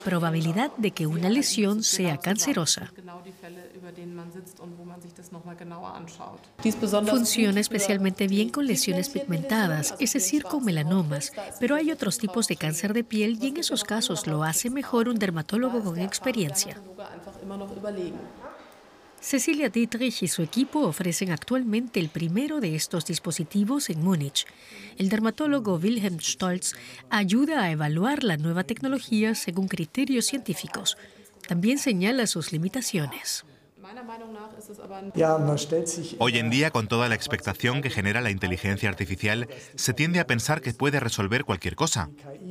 probabilidad de que una lesión sea cancerosa. Funciona especialmente bien con lesiones pigmentadas, es decir, con melanomas, pero hay otros tipos de cáncer de piel y en esos casos lo hace mejor un dermatólogo con experiencia. Cecilia Dietrich y su equipo ofrecen actualmente el primero de estos dispositivos en Múnich. El dermatólogo Wilhelm Stolz ayuda a evaluar la nueva tecnología según criterios científicos. También señala sus limitaciones. Hoy en día, con toda la expectación que genera la inteligencia artificial, se tiende a pensar que puede resolver cualquier cosa.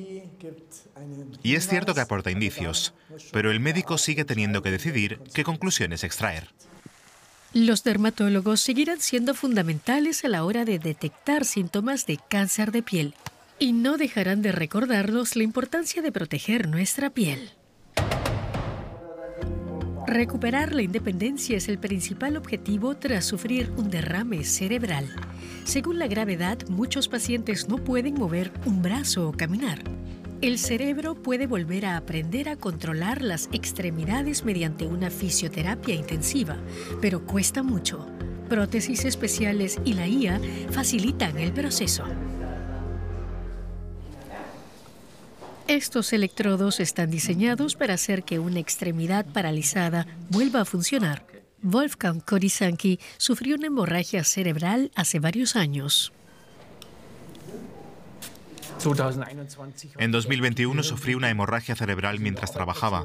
Y es cierto que aporta indicios, pero el médico sigue teniendo que decidir qué conclusiones extraer. Los dermatólogos seguirán siendo fundamentales a la hora de detectar síntomas de cáncer de piel y no dejarán de recordarnos la importancia de proteger nuestra piel. Recuperar la independencia es el principal objetivo tras sufrir un derrame cerebral. Según la gravedad, muchos pacientes no pueden mover un brazo o caminar. El cerebro puede volver a aprender a controlar las extremidades mediante una fisioterapia intensiva, pero cuesta mucho. Prótesis especiales y la IA facilitan el proceso. Estos electrodos están diseñados para hacer que una extremidad paralizada vuelva a funcionar. Wolfgang Korisanki sufrió una hemorragia cerebral hace varios años. En 2021 sufrí una hemorragia cerebral mientras trabajaba.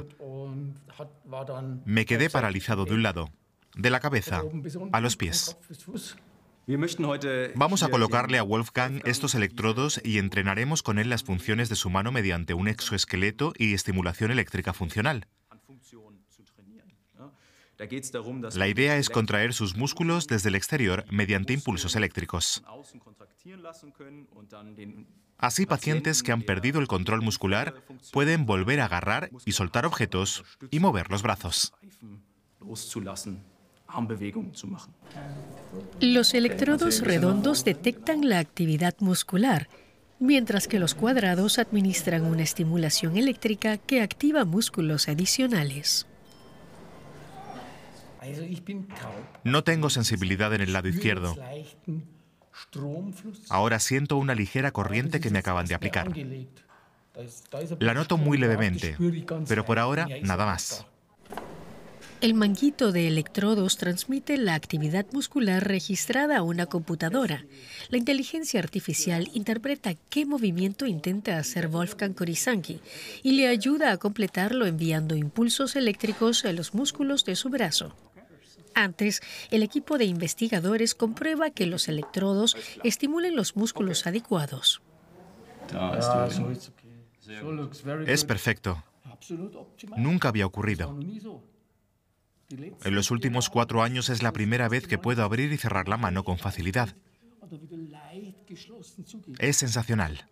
Me quedé paralizado de un lado, de la cabeza a los pies. Vamos a colocarle a Wolfgang estos electrodos y entrenaremos con él las funciones de su mano mediante un exoesqueleto y estimulación eléctrica funcional. La idea es contraer sus músculos desde el exterior mediante impulsos eléctricos. Así, pacientes que han perdido el control muscular pueden volver a agarrar y soltar objetos y mover los brazos. Los electrodos redondos detectan la actividad muscular, mientras que los cuadrados administran una estimulación eléctrica que activa músculos adicionales. No tengo sensibilidad en el lado izquierdo. Ahora siento una ligera corriente que me acaban de aplicar. La noto muy levemente, pero por ahora nada más. El manguito de electrodos transmite la actividad muscular registrada a una computadora. La inteligencia artificial interpreta qué movimiento intenta hacer Wolfgang Korisanki y le ayuda a completarlo enviando impulsos eléctricos a los músculos de su brazo. Antes, el equipo de investigadores comprueba que los electrodos estimulen los músculos adecuados. Es perfecto. Nunca había ocurrido. En los últimos 4 años es la primera vez que puedo abrir y cerrar la mano con facilidad. Es sensacional.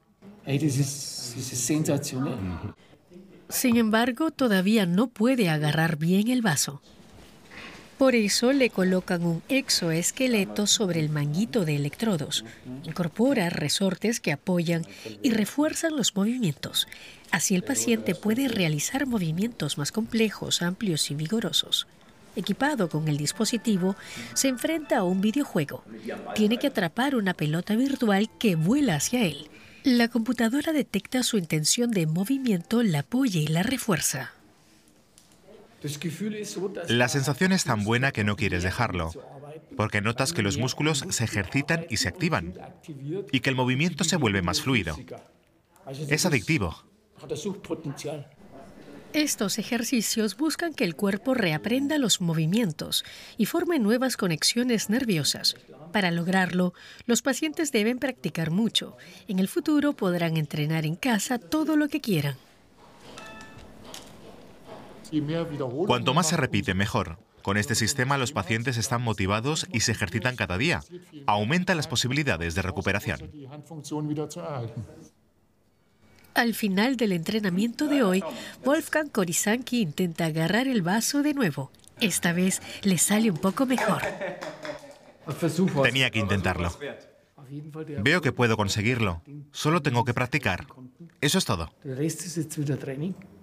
Sin embargo, todavía no puede agarrar bien el vaso. Por eso le colocan un exoesqueleto sobre el manguito de electrodos. Incorpora resortes que apoyan y refuerzan los movimientos. Así el paciente puede realizar movimientos más complejos, amplios y vigorosos. Equipado con el dispositivo, se enfrenta a un videojuego. Tiene que atrapar una pelota virtual que vuela hacia él. La computadora detecta su intención de movimiento, la apoya y la refuerza. La sensación es tan buena que no quieres dejarlo, porque notas que los músculos se ejercitan y se activan, y que el movimiento se vuelve más fluido. Es adictivo. Estos ejercicios buscan que el cuerpo reaprenda los movimientos y forme nuevas conexiones nerviosas. Para lograrlo, los pacientes deben practicar mucho. En el futuro podrán entrenar en casa todo lo que quieran. Cuanto más se repite, mejor. Con este sistema los pacientes están motivados y se ejercitan cada día. Aumenta las posibilidades de recuperación. Al final del entrenamiento de hoy, Wolfgang Korisanki intenta agarrar el vaso de nuevo. Esta vez le sale un poco mejor. Tenía que intentarlo. Veo que puedo conseguirlo. Solo tengo que practicar. Eso es todo.